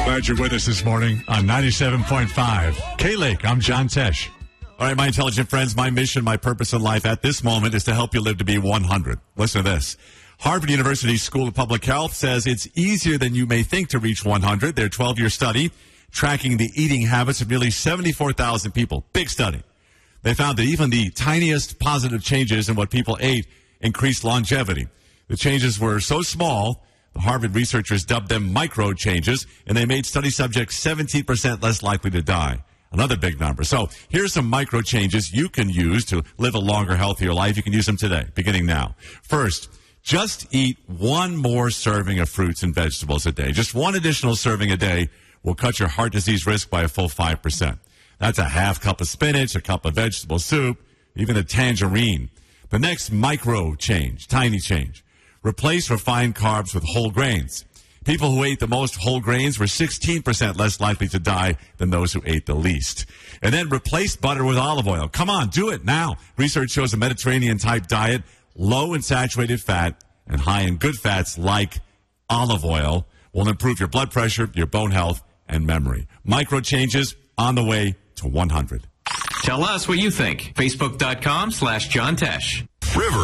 Glad you're with us this morning on 97.5 K-Lake. I'm John Tesh. All right, my intelligent friends, my mission, my purpose in life at this moment is to help you live to be 100. Listen to this. Harvard University School of Public Health says it's easier than you may think to reach 100. Their 12-year study tracking the eating habits of nearly 74,000 people. Big study. They found that even the tiniest positive changes in what people ate increased longevity. The changes were so small, the Harvard researchers dubbed them micro changes, and they made study subjects 17% less likely to die. Another big number. So here's some micro changes you can use to live a longer, healthier life. You can use them today, beginning now. First, just eat one more serving of fruits and vegetables a day. Just one additional serving a day will cut your heart disease risk by a full 5%. That's a half cup of spinach, a cup of vegetable soup, even a tangerine. The next micro change, tiny change. Replace refined carbs with whole grains. People who ate the most whole grains were 16% less likely to die than those who ate the least. And then replace butter with olive oil. Come on, do it now. Research shows a Mediterranean-type diet, low in saturated fat and high in good fats like olive oil, will improve your blood pressure, your bone health, and memory. Micro changes on the way to 100. Tell us what you think. Facebook.com/John Tesh. River